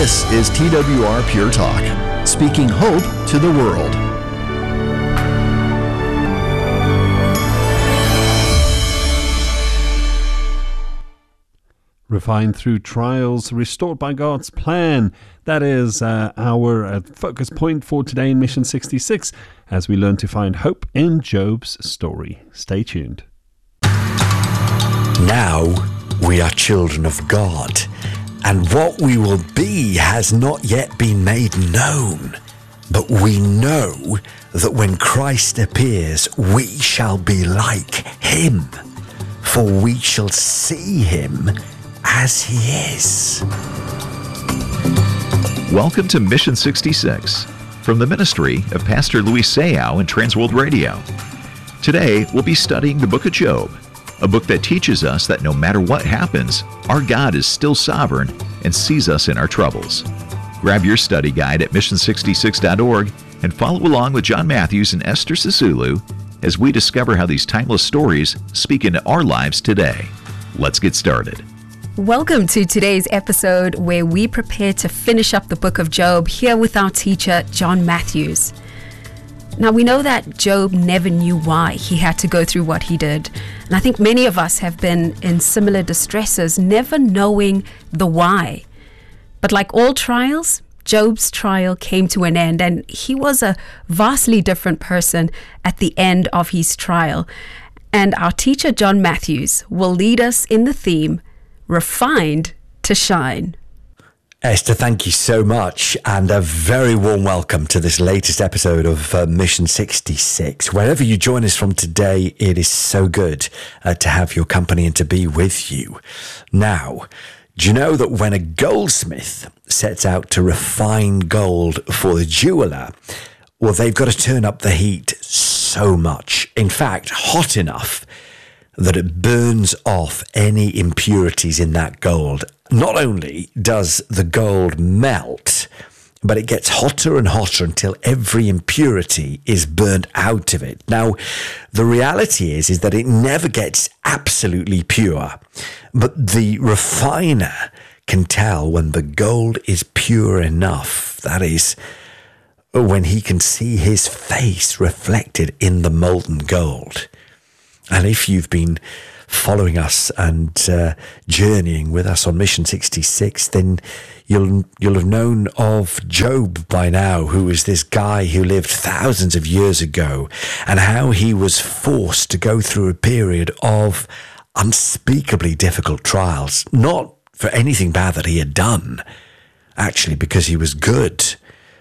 This is TWR Pure Talk, speaking hope to the world. Refined through trials, restored by God's plan. That is our focus point for today in Mission 66 as we learn to find hope in Job's story. Stay tuned. Now we are children of God, and what we will be has not yet been made known. But we know that when Christ appears, we shall be like him, for we shall see him as he is. Welcome to Mission 66 from the ministry of Pastor Luis Sayao and Transworld Radio. Today, we'll be studying the book of Job, a book that teaches us that no matter what happens, our God is still sovereign and sees us in our troubles. Grab your study guide at mission66.org and follow along with John Matthews and Esther Sisulu as we discover how these timeless stories speak into our lives today. Let's get started. Welcome to today's episode where we prepare to finish up the book of Job here with our teacher, John Matthews. Now, we know that Job never knew why he had to go through what he did. And I think many of us have been in similar distresses, never knowing the why. But like all trials, Job's trial came to an end, and he was a vastly different person at the end of his trial. And our teacher, John Matthews, will lead us in the theme, Refined to Shine. Esther, thank you so much, and a very warm welcome to this latest episode of Mission 66. Wherever you join us from today, it is so good to have your company and to be with you. Now, do you know that when a goldsmith sets out to refine gold for the jeweler, well, they've got to turn up the heat so much, in fact, hot enough that it burns off any impurities in that gold. Not only does the gold melt, but it gets hotter and hotter until every impurity is burnt out of it. Now, the reality is that it never gets absolutely pure, but the refiner can tell when the gold is pure enough. That is, when he can see his face reflected in the molten gold. And if you've been following us and journeying with us on Mission 66, then you'll have known of Job by now, who was this guy who lived thousands of years ago, and how he was forced to go through a period of unspeakably difficult trials, not for anything bad that he had done, actually because he was good.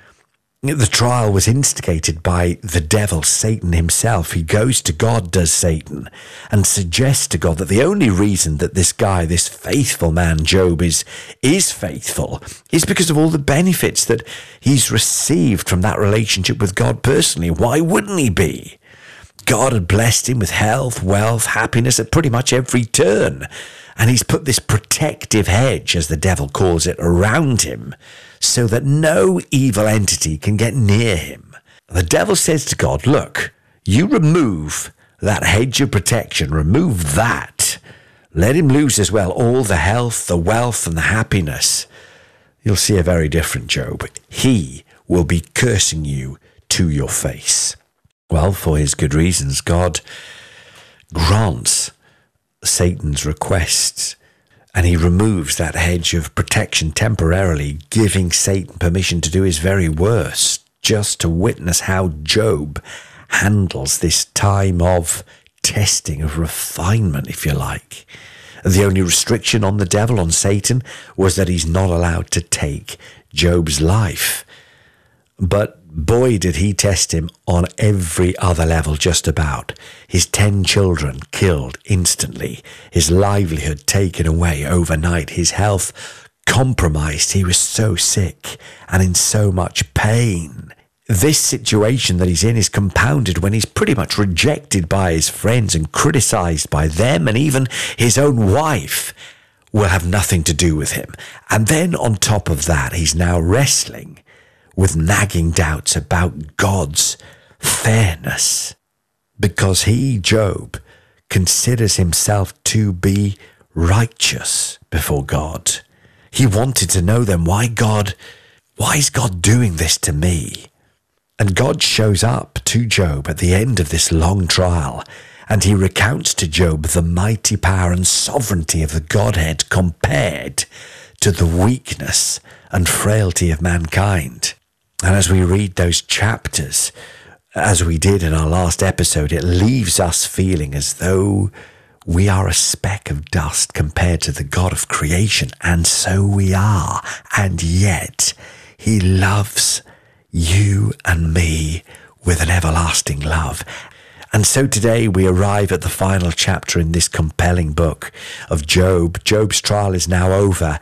The trial was instigated by the devil, Satan himself. He goes to God, does Satan, and suggests to God that the only reason that this guy, this faithful man, Job, is faithful is because of all the benefits that he's received from that relationship with God personally. Why wouldn't he be? God had blessed him with health, wealth, happiness at pretty much every turn. And he's put this protective hedge, as the devil calls it, around him, so that no evil entity can get near him. The devil says to God, look, you remove that hedge of protection, remove that. Let him lose as well all the health, the wealth, and the happiness. You'll see a very different Job. He will be cursing you to your face. Well, for his good reasons, God grants Satan's requests, and he removes that hedge of protection temporarily, giving Satan permission to do his very worst, just to witness how Job handles this time of testing, of refinement, if you like. The only restriction on the devil, on Satan, was that he's not allowed to take Job's life. But boy, did he test him on every other level, just about. His 10 children killed instantly, his livelihood taken away overnight, his health compromised. He was so sick and in so much pain. This situation that he's in is compounded when he's pretty much rejected by his friends and criticized by them, and even his own wife will have nothing to do with him. And then on top of that, he's now wrestling with nagging doubts about God's fairness, because he, Job, considers himself to be righteous before God. He wanted to know then, why is God doing this to me? And God shows up to Job at the end of this long trial, and he recounts to Job the mighty power and sovereignty of the Godhead compared to the weakness and frailty of mankind. And as we read those chapters, as we did in our last episode, it leaves us feeling as though we are a speck of dust compared to the God of creation, and so we are. And yet, he loves you and me with an everlasting love. And so today we arrive at the final chapter in this compelling book of Job. Job's trial is now over.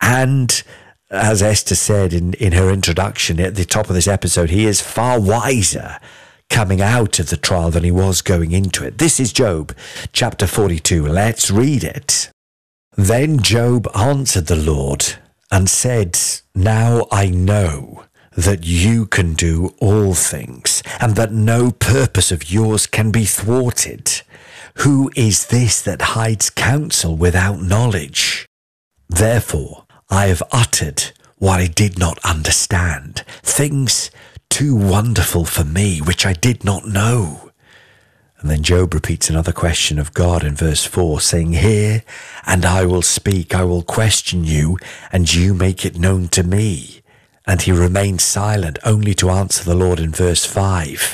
And as Esther said in her introduction at the top of this episode, he is far wiser coming out of the trial than he was going into it. This is Job chapter 42. Let's read it. Then Job answered the Lord and said, "Now I know that you can do all things, and that no purpose of yours can be thwarted. Who is this that hides counsel without knowledge? Therefore I have uttered what I did not understand, things too wonderful for me, which I did not know." And then Job repeats another question of God in verse 4, saying, "Hear, and I will speak. I will question you, and you make it known to me." And he remained silent, only to answer the Lord in verse 5,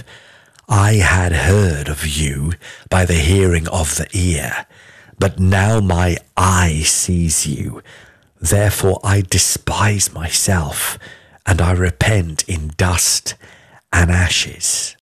"I had heard of you by the hearing of the ear, but now my eye sees you. Therefore I despise myself, and I repent in dust and ashes."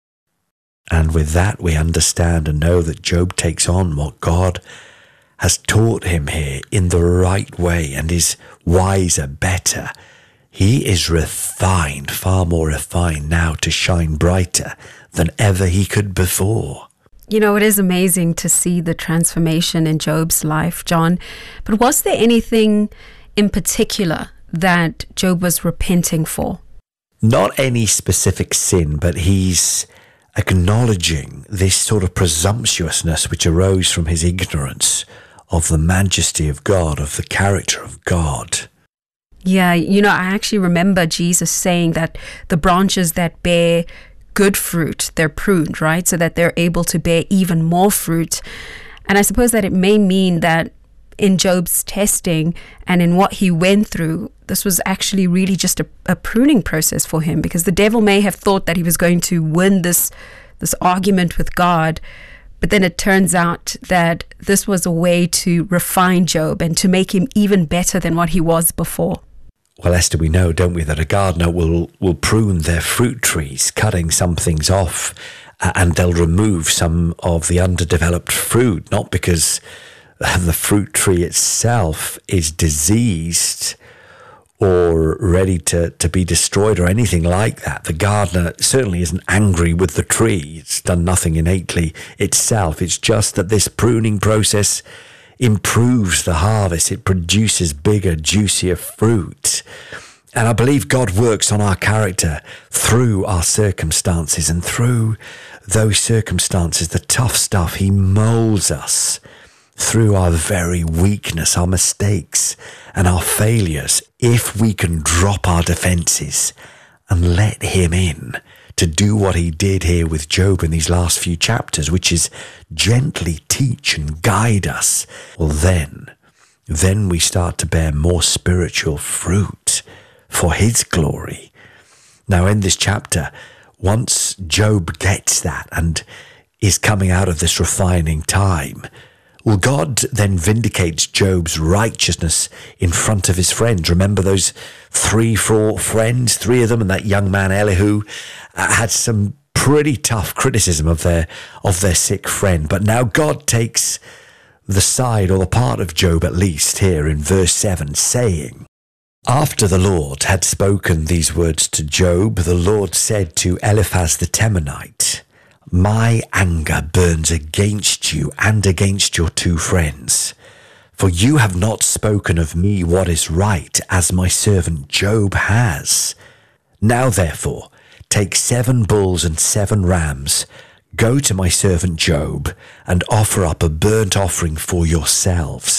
And with that we understand and know that Job takes on what God has taught him here in the right way and is wiser, better. He is refined, far more refined now to shine brighter than ever he could before. You know, it is amazing to see the transformation in Job's life, John. But was there anything in particular that Job was repenting for? Not any specific sin, but he's acknowledging this sort of presumptuousness which arose from his ignorance of the majesty of God, of the character of God. Yeah, you know, I actually remember Jesus saying that the branches that bear good fruit, they're pruned, right? So that they're able to bear even more fruit. And I suppose that it may mean that in Job's testing and in what he went through, this was actually really just a pruning process for him, because the devil may have thought that he was going to win this argument with God. But then it turns out that this was a way to refine Job and to make him even better than what he was before. Well, Esther, we know, don't we, that a gardener will prune their fruit trees, cutting some things off, and they'll remove some of the underdeveloped fruit, not because the fruit tree itself is diseased or ready to be destroyed or anything like that. The gardener certainly isn't angry with the tree. It's done nothing innately itself. It's just that this pruning process improves the harvest. It produces bigger, juicier fruit. And I believe God works on our character through our circumstances, and through those circumstances, the tough stuff, he molds us through our very weakness, our mistakes and our failures, if we can drop our defenses and let him in to do what he did here with Job in these last few chapters, which is gently teach and guide us. Well, then we start to bear more spiritual fruit for his glory. Now, in this chapter, once Job gets that and is coming out of this refining time, well, God then vindicates Job's righteousness in front of his friends. Remember those 4 friends, 3 of them, and that young man Elihu had some pretty tough criticism of their sick friend. But now God takes the side, or the part of Job at least, here in verse 7, saying, "After the Lord had spoken these words to Job, the Lord said to Eliphaz the Temanite, 'My anger burns against you and against your 2 friends, for you have not spoken of me what is right, as my servant Job has. Now therefore, take 7 bulls and 7 rams, go to my servant Job, and offer up a burnt offering for yourselves,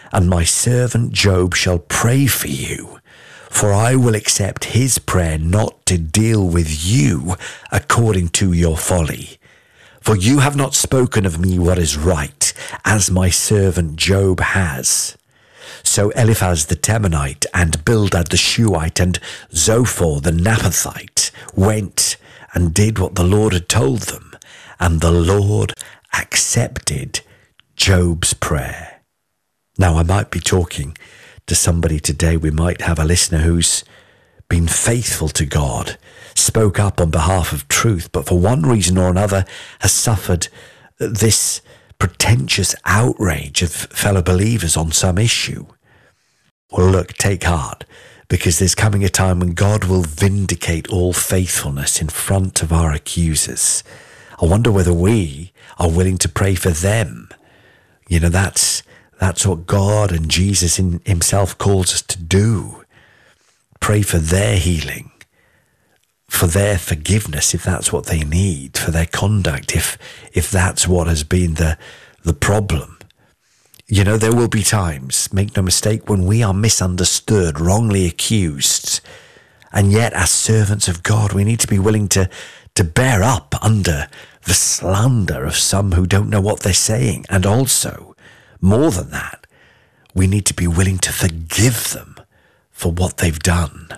and my servant Job shall pray for you, for I will accept his prayer not to deal with you according to your folly. For you have not spoken of me what is right, as my servant Job has. So Eliphaz the Temanite, and Bildad the Shuhite, and Zophar the Naamathite went and did what the Lord had told them, and the Lord accepted Job's prayer. Now, I might be talking to somebody today. We might have a listener who's been faithful to God, spoke up on behalf of truth, but for one reason or another has suffered this pretentious outrage of fellow believers on some issue. Well, look, take heart, because there's coming a time when God will vindicate all faithfulness in front of our accusers. I wonder whether we are willing to pray for them. You know, that's what God and Jesus himself calls us to do. Pray for their healing, for their forgiveness if that's what they need, for their conduct if that's what has been the problem. You know, there will be times, make no mistake, when we are misunderstood, wrongly accused. And yet, as servants of God, we need to be willing to bear up under the slander of some who don't know what they're saying. And also, more than that, we need to be willing to forgive them for what they've done.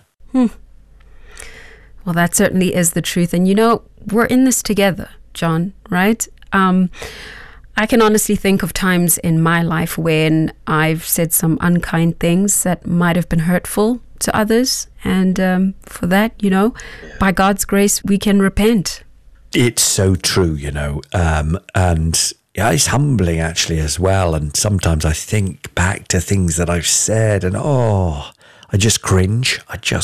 Well, that certainly is the truth. And you know, we're in this together, John, right? I can honestly think of times in my life when I've said some unkind things that might have been hurtful to others. And for that, you know, by God's grace, we can repent. It's so true, you know, and yeah, it's humbling actually as well. And sometimes I think back to things that I've said and, I just cringe.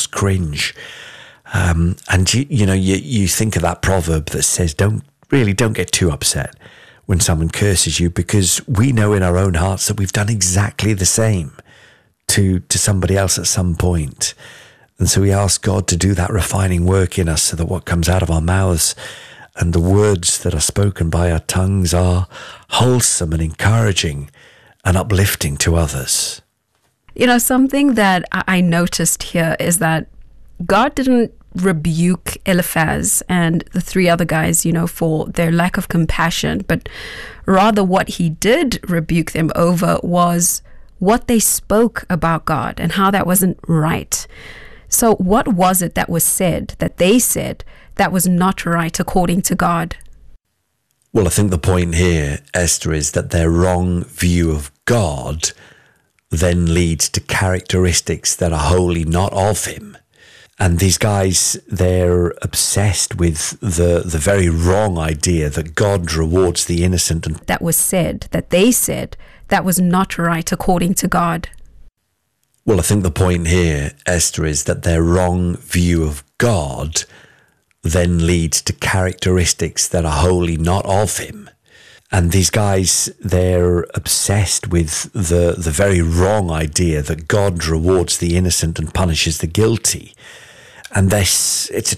And you think of that proverb that says, don't get too upset when someone curses you, because we know in our own hearts that we've done exactly the same to somebody else at some point. And so we ask God to do that refining work in us so that what comes out of our mouths and the words that are spoken by our tongues are wholesome and encouraging and uplifting to others. You know, something that I noticed here is that God didn't rebuke Eliphaz and the three other guys, you know, for their lack of compassion, but rather what he did rebuke them over was what they spoke about God and how that wasn't right. So what was it that was said, that they said, that was not right according to God? Well, I think the point here, Esther, is that their wrong view of God then leads to characteristics that are wholly not of him. And these guys, they're obsessed with the very wrong idea that God rewards the innocent. And that was said, that they said, that was not right according to God. Well, I think the point here, Esther, is that their wrong view of God then leads to characteristics that are wholly not of him. And these guys, they're obsessed with the very wrong idea that God rewards the innocent and punishes the guilty. And it's a